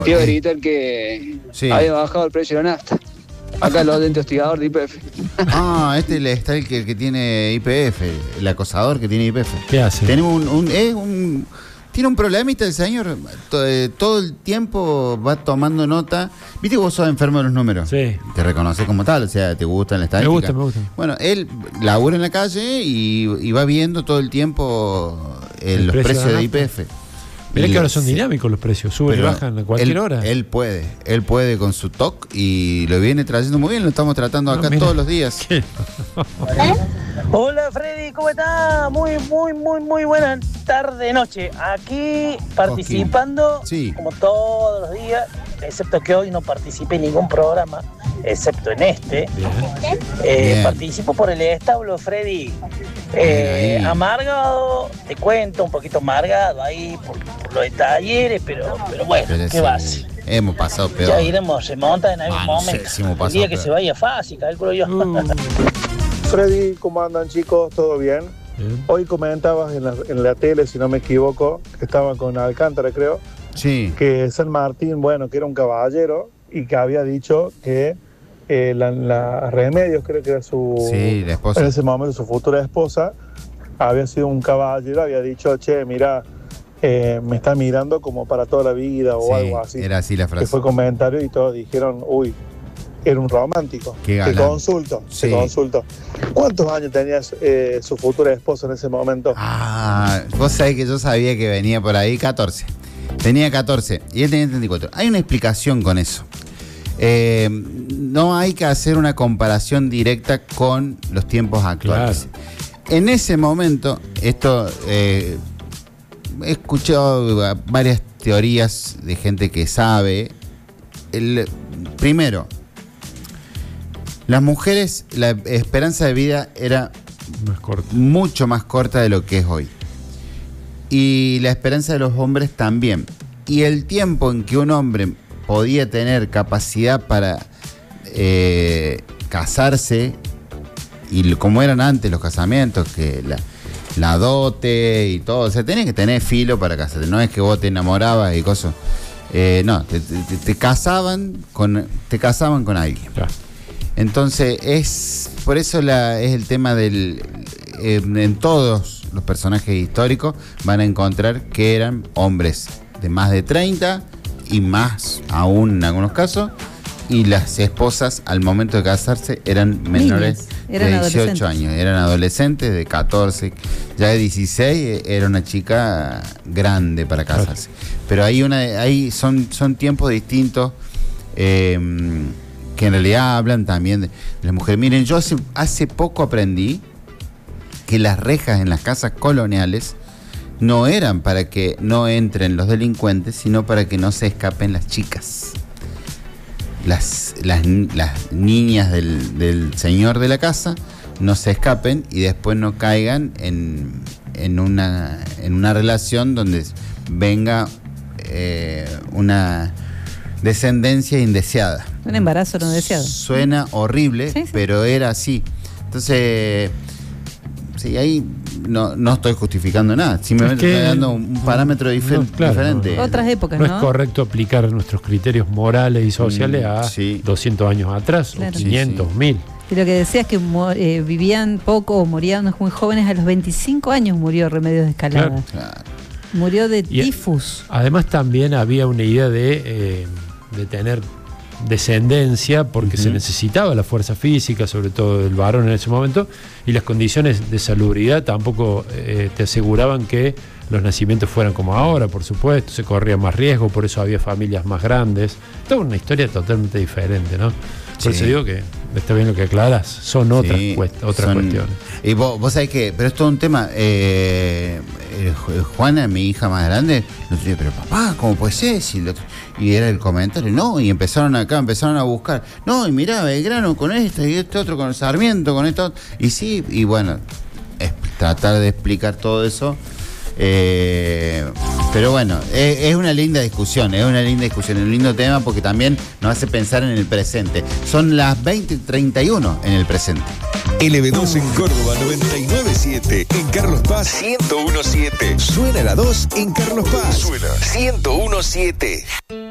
Tío gritar que había bajado el precio de la nafta. Acá los dentes hostigador de YPF. Está el que tiene YPF, el acosador que tiene YPF. ¿Qué hace? Tenemos tiene un problemita el señor. Todo el tiempo va tomando nota. ¿Viste que vos sos enfermo de los números? Sí. Te reconoces como tal, o sea, te gusta la estadística. Me gusta. Bueno, él labura en la calle y va viendo todo el tiempo los precios de YPF. Mirá que ahora son dinámicos los precios, suben y bajan a cualquier hora. Él puede con su TOC y lo viene trayendo muy bien, lo estamos tratando acá todos los días. Hola Freddy, ¿cómo estás? Muy buena tarde, noche. Aquí participando, como todos los días, excepto que hoy no participé en ningún programa, excepto en este. Bien. Participo por el establo, Freddy. Amargado, te cuento, un poquito amargado ahí por los de talleres, pero bueno, ¿qué vas? Hemos pasado peor. Ya iremos remonta en algún momento. El día que se vaya fácil, calculo yo. Freddy, ¿cómo andan, chicos? ¿Todo bien? Hoy comentabas en la tele, si no me equivoco, que estaba con Alcántara, creo. Sí. Que San Martín, que era un caballero y que había dicho que la Remedios, creo que era la esposa. En ese momento su futura esposa, había sido un caballero, había dicho, che, mira, me está mirando como para toda la vida o algo así. Era así la frase. Que fue comentario y todos dijeron, uy, era un romántico. Te consulto. ¿Cuántos años tenía su futura esposa en ese momento? Vos sabés que yo sabía que venía por ahí 14. Tenía 14 y él tenía 34. Hay una explicación con eso. No hay que hacer una comparación directa con los tiempos actuales. Claro. En ese momento, esto he escuchado varias teorías de gente que sabe. Primero, las mujeres, la esperanza de vida era mucho más corta de lo que es hoy. Y la esperanza de los hombres también. Y el tiempo en que un hombre podía tener capacidad para casarse, y como eran antes los casamientos, que la dote y todo, o sea, tenés que tener filo para casarte, no es que vos te enamorabas y cosas. No, te casaban con alguien. Claro. Entonces, por eso es el tema en todos los personajes históricos van a encontrar que eran hombres de más de 30 y más aún en algunos casos, y las esposas al momento de casarse eran menores de 18 años, eran adolescentes de 14, ya de 16 era una chica grande para casarse. Pero ahí son tiempos distintos que en realidad hablan también de las mujeres. Miren, yo hace poco aprendí que las rejas en las casas coloniales no eran para que no entren los delincuentes, sino para que no se escapen las chicas. Las niñas del señor de la casa no se escapen y después no caigan en una relación donde venga una descendencia indeseada. Un embarazo no deseado. Suena horrible, sí. Pero era así. Entonces, sí, ahí no estoy justificando nada. Simplemente estoy dando un parámetro diferente. Otras épocas, no es correcto aplicar nuestros criterios morales y sociales a 200 años atrás, o 500, 1000. Y lo que decías es que vivían poco o morían muy jóvenes. A los 25 años murió Remedios de Escalada. Claro. Murió de tifus. Además también había una idea de tener descendencia porque se necesitaba la fuerza física, sobre todo del varón en ese momento, y las condiciones de salubridad tampoco te aseguraban que los nacimientos fueran como ahora, por supuesto, se corría más riesgo, por eso había familias más grandes. Toda una historia totalmente diferente, ¿no? Por eso digo que está bien lo que aclaras, son otras cuestiones. Y vos sabés que, pero es todo un tema. Juana, mi hija más grande, nos dice, pero papá, ¿cómo puede ser? Y era el comentario, no, y empezaron a buscar, no, y mirá, Belgrano con este y este otro, con Sarmiento, con esto, y sí, y bueno, es tratar de explicar todo eso. Pero bueno, es una linda discusión, es un lindo tema porque también nos hace pensar en el presente. Son las 20:31 en el presente. LB2 en Córdoba 99.7, en Carlos Paz 101.7. Suena la 2 en Carlos Paz. Suena 101.7.